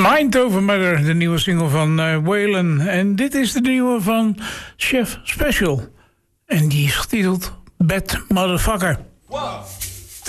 Mind Over Matter, de nieuwe single van Waylon. En dit is de nieuwe van Chef Special. En die is getiteld Bad Motherfucker. 1,